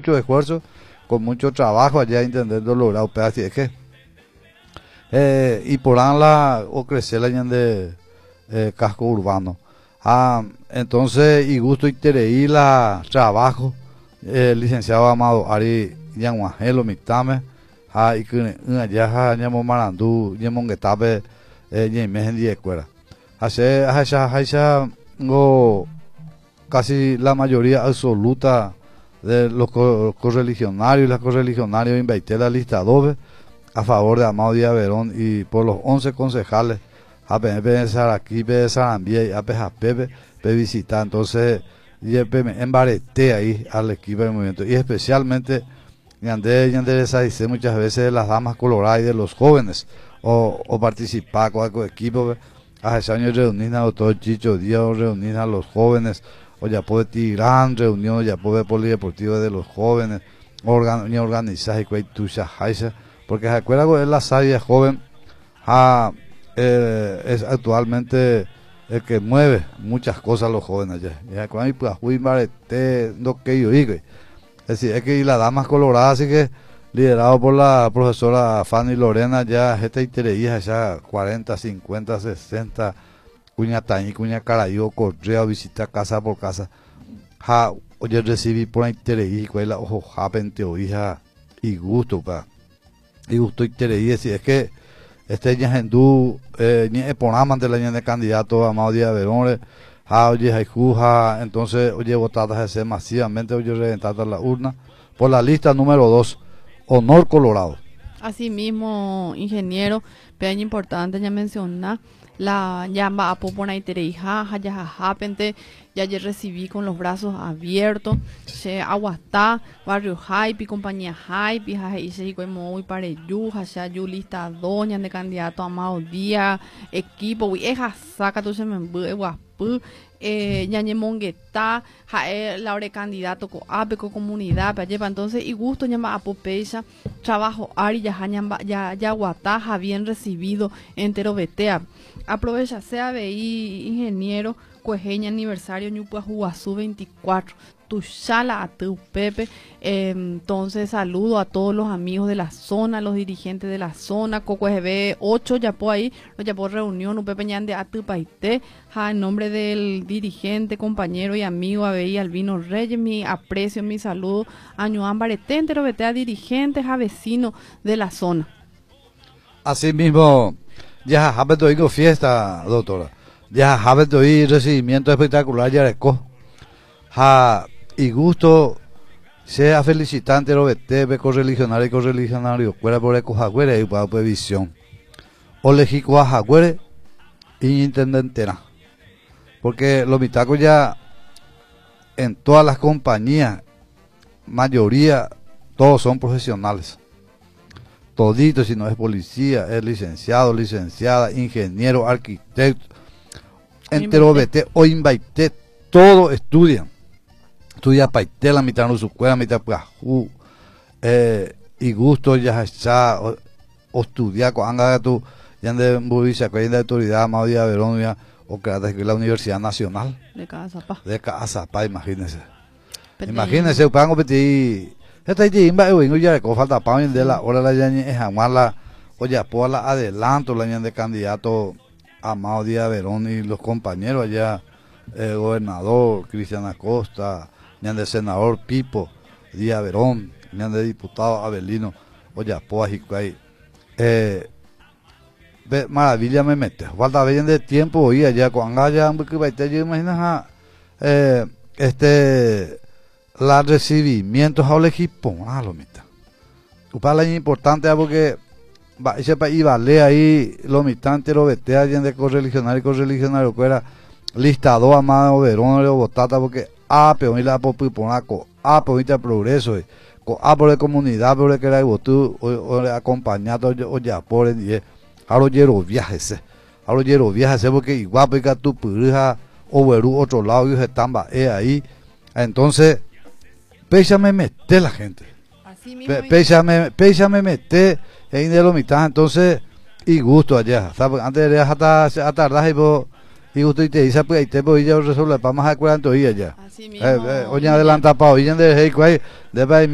mucho esfuerzo, con mucho trabajo allá intentando lograr así es que y por la o crecer la de casco urbano. Entonces y gusto y tereí la trabajo licenciado Amado Ari Yanguajelo Mitame y que allá ñamo Marandú ñamo Getape ñemejen de escuela hace casi la mayoría absoluta de los correligionarios y las correligionarios invité la lista 2 a favor de Amado Díaz Verón y por los 11 concejales a PNP de Saraquipe, de Sarambía y a Pepe visitar. Entonces me embareté ahí al equipo del movimiento y especialmente dice muchas veces de las damas coloradas y de los jóvenes o participar con el equipo. Hace años reunir a doctor Chicho Díaz, reunir a los jóvenes, o ya puede tirar reunión, ya puede polideportivo de los jóvenes, organizar y porque se acuerda que la sabia joven es actualmente el que mueve muchas cosas a los jóvenes ya cuando lo que yo digo es decir es que la damas coloradas así que liderado por la profesora Fanny Lorena ya esta itereía ya 40, 50, 60 cuña tañi, cuña carayo correa visita casa por casa oye recibí por la itereía y la ojo japente o hija y gusto y gusto itereía si es que este ñahendú programa ante la de candidato Amado Díaz Verón oye Jaijuja entonces oye votadas de ser masivamente oye reventar la urna por la lista número 2 Honor Colorado. Así mismo, ingeniero, pero importante ya mencionar la llama a popona itereija ya japente ya ayer recibí con los brazos abiertos se aguasta barrio hype compañía hype y se como muy pareyu ya yo lista doña de candidato Amado Díaz equipo y saca tu se me guapu ñañemongueta la hora candidato co ape co comunidad para entonces y gusto llama a popeisa trabajo ari ya guataja bien recibido entero betea aprovecha sea veí ingeniero cuejeña aniversario ñupua Juazú 24 tu chala a tu Pepe entonces saludo a todos los amigos de la zona los dirigentes de la zona Cocuejb 8 ya por ahí lo ya por reunión un Pepe ñande a tu paité en nombre del dirigente compañero y amigo Abey Albino Reyes mi aprecio mi saludo a Ñuan Barete entero vete a dirigentes a vecinos de la zona. Así mismo ya habito digo fiesta doctora ya habito y recibimiento espectacular ya reco y gusto sea felicitante lo vete correligionario y correligionario fuera por ecojaguere y para visión o lejico a jaguere y intendentera porque los mitacos ya en todas las compañías mayoría todos son profesionales todito, si no es policía, es licenciado, licenciada, ingeniero, arquitecto, entero vete o invaité, todo estudia paité la mitad no su escuela, mitad y gusto ya está o estudiar con anga tu ya de Burisa, que hay de autoridad Amado Díaz Verón o que la Universidad Nacional de Cazapá, imagínense. Imagínense, puedan competir. Esta imba ya que falta pa de la hora la es jamás la oye por la adelanto la de candidato Amado Díaz Verón y los compañeros allá gobernador Cristian Acosta de senador Pipo Díaz Verón de diputado Abelino oye por ahí maravilla me mete falta bien de tiempo hoy allá con allá yo imagino la recibimientos a equipo lo mitad para la importante porque ese país vale ahí lo mitad entero vete alguien de correligionario que era listado Amado Verón o Botata porque peón y la popiponaco peón y progreso por la comunidad por que era voto o acompañado o ya por el 10 ahora llero viajes porque igual porque tu purija o verú otro lado y se están ahí entonces péchame mete la gente péchame mete en de lo mitad entonces y gusto allá antes de hasta tardar y gusto y te dice pues ahí te voy ya resolver para más de 40 días ya oye adelanta para hoy de